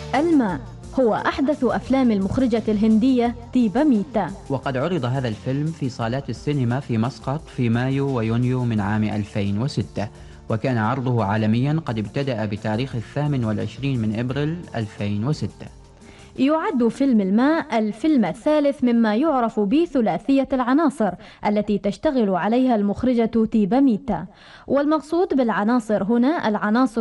الماء هو أحدث أفلام المخرجة الهندية ديبا ميتا. وقد عرض هذا الفيلم في صالات السينما في مسقط في مايو ويونيو من عام 2006، وكان عرضه عالميا قد ابتدأ بتاريخ 28 من إبريل 2006. يعد فيلم الماء الفيلم الثالث مما يعرف بثلاثية العناصر التي تشتغل عليها المخرجة ديبا ميتا، والمقصود بالعناصر هنا العناصر